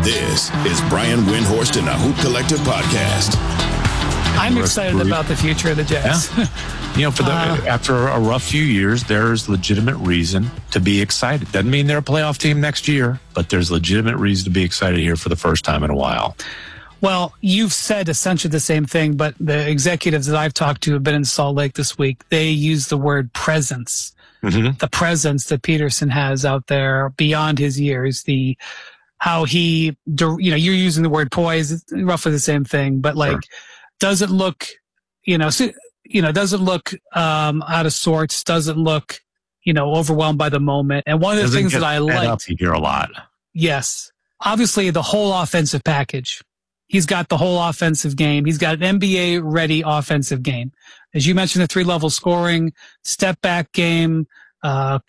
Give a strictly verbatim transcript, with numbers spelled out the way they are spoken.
This is Brian Windhorst and the Hoop Collective podcast. I'm excited about the future of the Jazz. Yeah. You know, for the Uh, after a rough few years, there's legitimate reason to be excited. Doesn't mean they're a playoff team next year, but there's legitimate reason to be excited here for the first time in a while. Well, you've said essentially the same thing, but the executives that I've talked to have been in Salt Lake this week. They use the word presence, Mm-hmm. the presence that Peterson has out there beyond his years, the how he, you know, you're using the word poise, it's roughly the same thing, but like, Sure. doesn't look, you know, so, you know, doesn't look um, out of sorts, doesn't look, you know, overwhelmed by the moment. And one of the Doesn't things get that I fed liked, up, you hear a lot. yes, obviously the whole offensive package. He's got the whole offensive game. He's got an N B A-ready offensive game. As you mentioned, the three-level scoring, step-back game, uh,